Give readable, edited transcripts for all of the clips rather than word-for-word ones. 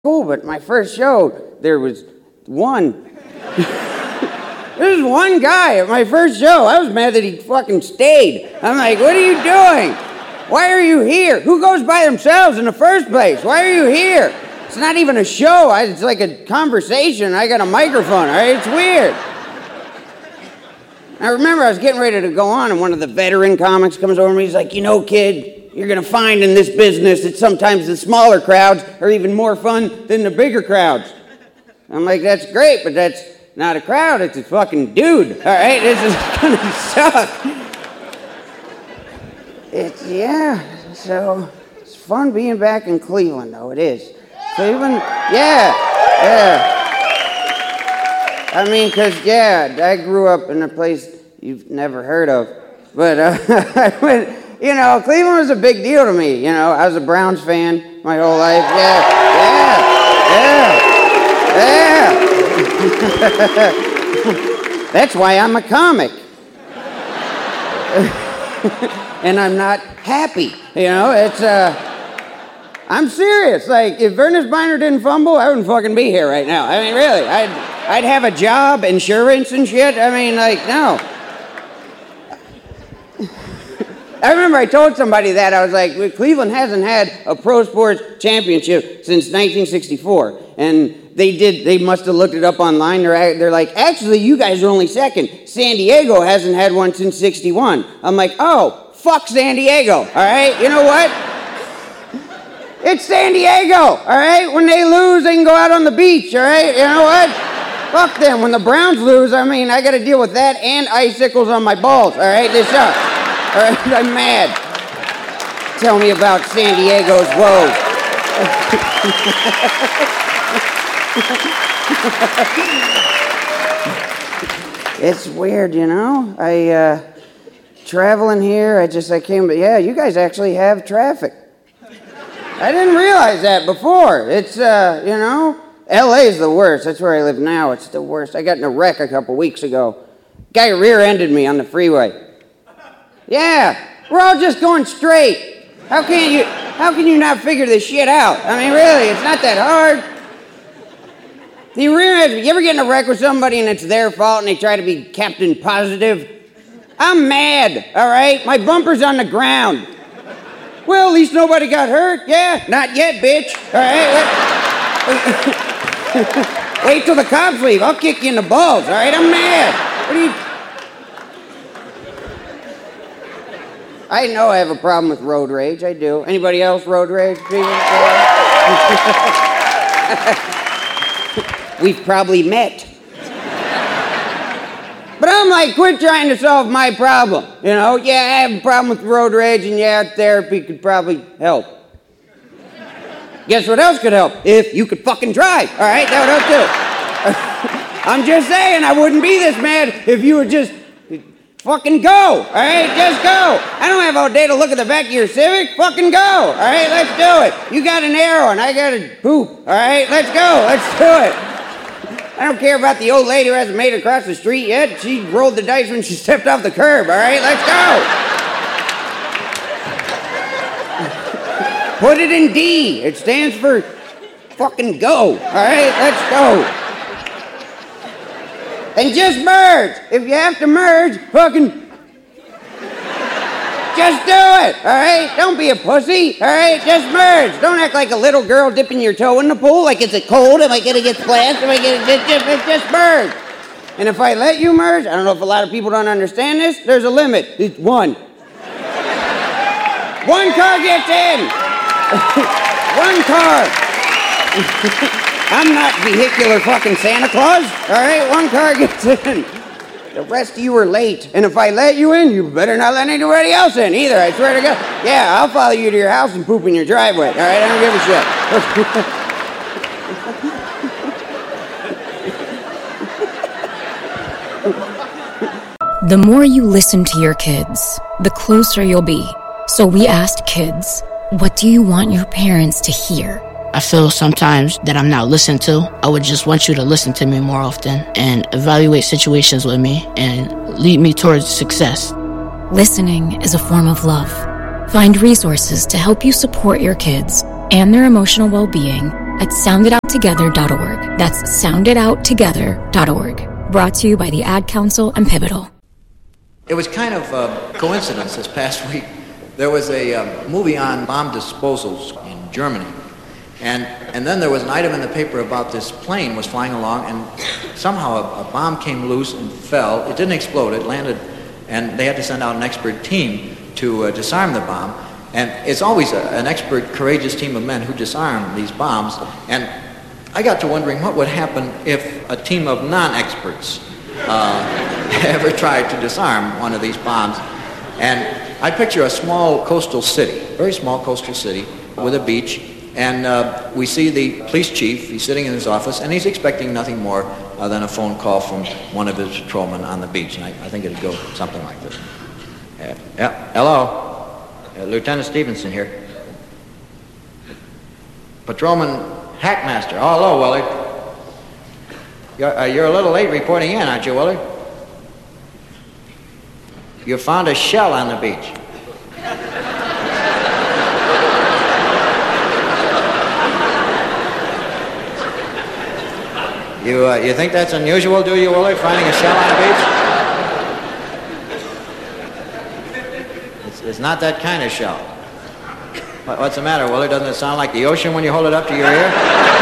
cool, but my first show, there was one. There was one guy at my first show. I was mad that he fucking stayed. I'm like, what are you doing? Why are you here? Who goes by themselves in the first place? Why are you here? It's not even a show. It's like a conversation. I got a microphone, all right? It's weird. I remember I was getting ready to go on, and one of the veteran comics comes over to me. He's like, you know, kid, you're going to find in this business that sometimes the smaller crowds are even more fun than the bigger crowds. I'm like, that's great, but that's not a crowd. It's a fucking dude, all right? This is going to suck. So it's fun being back in Cleveland, though. It is. Cleveland, yeah. I mean, because, I grew up in a place you've never heard of. But, you know, Cleveland was a big deal to me. You know, I was a Browns fan my whole life. Yeah. That's why I'm a comic. And I'm not happy. You know, it's, I'm serious. Like, if Ernest Biner didn't fumble, I wouldn't fucking be here right now. I mean, really. I'd have a job, insurance and shit. I mean, like, no. I remember I told somebody that. I was like, Cleveland hasn't had a pro sports championship since 1964. And they must have looked it up online. They're like, actually, you guys are only second. San Diego hasn't had one since 61. I'm like, oh, fuck San Diego, all right? You know what? It's San Diego, all right? When they lose, they can go out on the beach, all right? You know what? Fuck them. When the Browns lose, I mean, I got to deal with that and icicles on my balls, all right? This sucks. All right, I'm mad. Tell me about San Diego's woes. It's weird, you know? Traveling here, I came, but yeah, you guys actually have traffic. I didn't realize that before. It's, you know, LA is the worst. That's where I live now. It's the worst. I got in a wreck a couple weeks ago. Guy rear-ended me on the freeway. Yeah, we're all just going straight. How can you not figure this shit out? I mean, really, it's not that hard. You ever get in a wreck with somebody and it's their fault and they try to be Captain Positive? I'm mad, all right? My bumper's on the ground. Well, at least nobody got hurt. Yeah, not yet, bitch. All right? Wait till the cops leave. I'll kick you in the balls, all right? I'm mad. What are you... I know I have a problem with road rage. I do. Anybody else road rage? We've probably met. But I'm like, quit trying to solve my problem. You know, yeah, I have a problem with road rage, and yeah, therapy could probably help. Guess what else could help? If you could fucking drive, all right? That would help too. I'm just saying, I wouldn't be this mad if you would just fucking go, all right? Just go. I don't have all day to look at the back of your Civic. Fucking go, all right? Let's do it. You got an arrow, and I got a poop, all right? Let's go. Let's do it. I don't care about the old lady who hasn't made it across the street yet. She rolled the dice when she stepped off the curb, all right? Let's go. Put it in D. It stands for fucking go, all right? Let's go. And just merge. If you have to merge, fucking just do it, all right? Don't be a pussy, all right? Just merge. Don't act like a little girl dipping your toe in the pool. Like, is it cold? Am I going to get splashed? Am I going to just merge? And if I let you merge, I don't know if a lot of people don't understand this, there's a limit. It's one. One car gets in. One car. I'm not vehicular fucking Santa Claus, all right? One car gets in. The rest of you are late. And if I let you in, you better not let anybody else in either, I swear to God. Yeah, I'll follow you to your house and poop in your driveway, all right? I don't give a shit. The more you listen to your kids, the closer you'll be. So we asked kids, what do you want your parents to hear? I feel sometimes that I'm not listened to. I would just want you to listen to me more often and evaluate situations with me and lead me towards success. Listening is a form of love. Find resources to help you support your kids and their emotional well-being at soundidouttogether.org. That's soundidouttogether.org. Brought to you by the Ad Council and Pivotal. It was kind of a coincidence this past week. There was a movie on bomb disposals in Germany. And then there was an item in the paper about this plane was flying along, and somehow a bomb came loose and fell. It didn't explode, it landed, and they had to send out an expert team to disarm the bomb. And it's always an expert, courageous team of men who disarm these bombs. And I got to wondering what would happen if a team of non-experts ever tried to disarm one of these bombs. And I picture a small coastal city, very small coastal city with a beach. And we see the police chief, he's sitting in his office, and he's expecting nothing more than a phone call from one of his patrolmen on the beach. And I think it'd go something like this. Hello, Lieutenant Stevenson here. Patrolman Hackmaster. Oh, hello, Willard. You're a little late reporting in, aren't you, Willard? You found a shell on the beach. You think that's unusual, do you, Willard, finding a shell on the beach? It's not that kind of shell. What's the matter, Willard? Doesn't it sound like the ocean when you hold it up to your ear?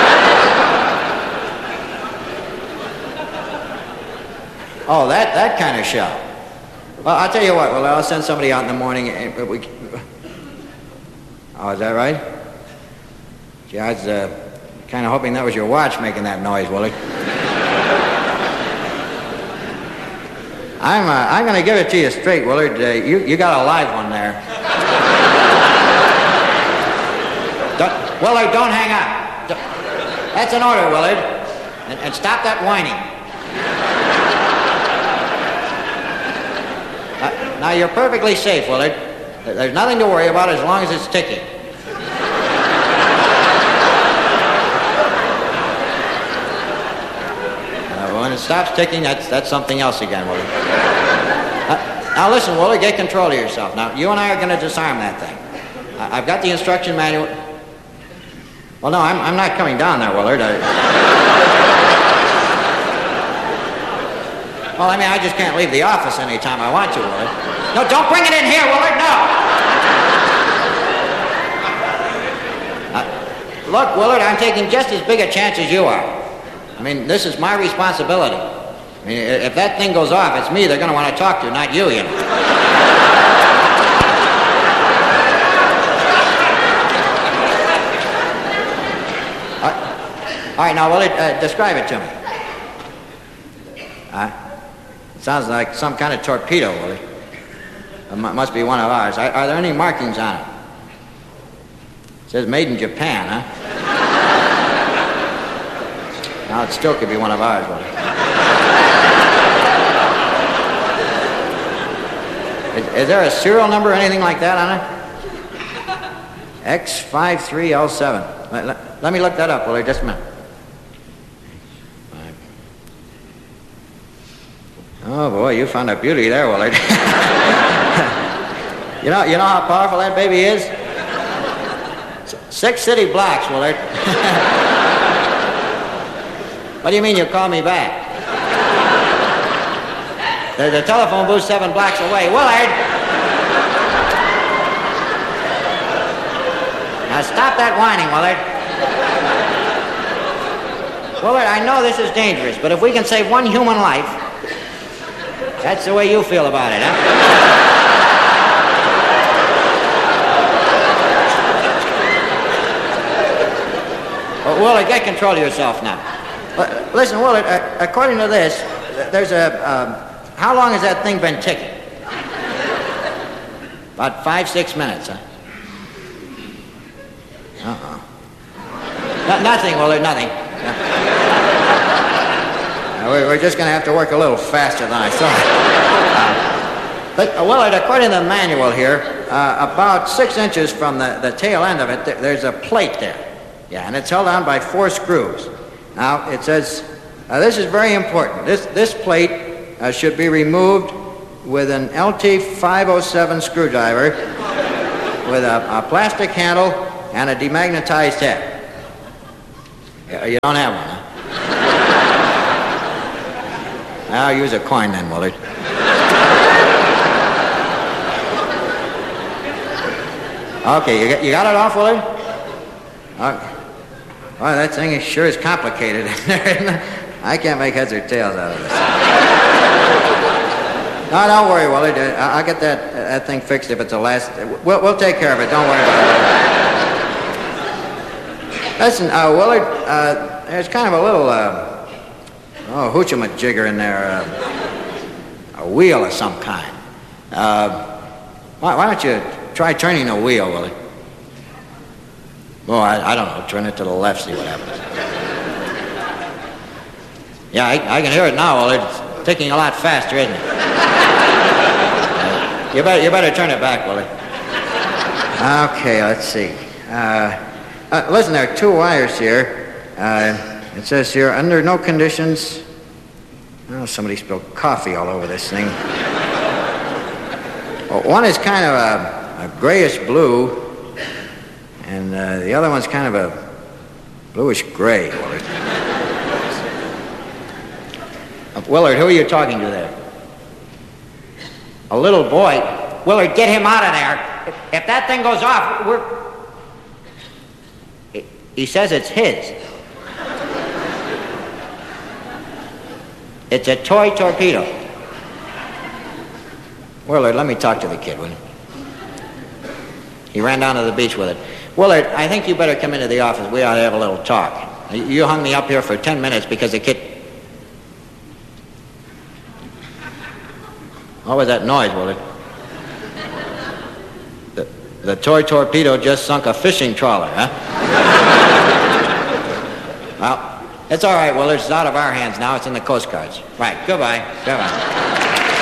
Oh, that kind of shell. Well, I'll tell you what, Willard, I'll send somebody out in the morning. Oh, is that right? Gee, I was kind of hoping that was your watch making that noise, Willard. I'm going to give it to you straight, Willard. You got a live one there. Willard, don't hang up. That's an order, Willard. And stop that whining. Now, you're perfectly safe, Willard. There's nothing to worry about as long as it's ticking. When it stops ticking, that's something else again, Willard. Now listen, Willard, get control of yourself. Now, you and I are going to disarm that thing. I've got the instruction manual. Well, no, I'm not coming down there, Willard. Well, I mean, I just can't leave the office anytime I want to, Willard. No, don't bring it in here, Willard, no! Look, Willard, I'm taking just as big a chance as you are. I mean, this is my responsibility. I mean, if that thing goes off, it's me they're going to want to talk to, not you, you know. All right, now, Willard, describe it to me. It sounds like some kind of torpedo, Willard. It must be one of ours. Are there any markings on it? It says made in Japan, huh? Now, it still could be one of ours, Willard. Is there a serial number or anything like that on it? X53L7. Let me look that up, Willard, just a minute. Oh, boy, you found a beauty there, Willard. You know how powerful that baby is? 6 city blocks, Willard. What do you mean you call me back? There's a telephone booth 7 blocks away. Willard! Now stop that whining, Willard. Willard, I know this is dangerous, but if we can save one human life, that's the way you feel about it, huh? Well, Willard, get control of yourself now. Listen, Willard, according to this, there's how long has that thing been ticking? About 5-6 minutes, huh? Uh-oh. Nothing, Willard, nothing. We're just going to have to work a little faster than I thought. But, Willard, according to the manual here, about 6 inches from the tail end of it, there's a plate there. Yeah, and it's held on by 4 screws. Now, it says, this is very important. This plate should be removed with an LT507 screwdriver with a plastic handle and a demagnetized head. You don't have one, huh? I'll use a coin then, Willard. Okay, you got it off, Willard? Okay. Well, that thing sure is complicated. I can't make heads or tails out of this. No, don't worry, Willard. I'll get that thing fixed if it's the last. We'll take care of it. Don't worry about it. Listen, Willard, there's kind of a little, hoochie-majigger in there. A wheel of some kind. Why don't you try turning the wheel, Willard? Oh, I don't know. Turn it to the left, see what happens. Yeah, I can hear it now, Willard. It's ticking a lot faster, isn't it? You better turn it back, Willard. Okay, let's see. Listen, there are two wires here. It says here, under no conditions... Oh, somebody spilled coffee all over this thing. Well, one is kind of a grayish blue, and the other one's kind of a bluish gray, Willard. Willard, who are you talking to there? A little boy? Willard, get him out of there. If that thing goes off, He says it's his. It's a toy torpedo. Willard, let me talk to the kid, will you? He ran down to the beach with it. Willard, I think you better come into the office. We ought to have a little talk. You hung me up here for 10 minutes because the kid... What was that noise, Willard? The toy torpedo just sunk a fishing trawler, huh? Well, it's all right, Willard. It's out of our hands now. It's in the Coast Guard's. Right. Goodbye. Goodbye.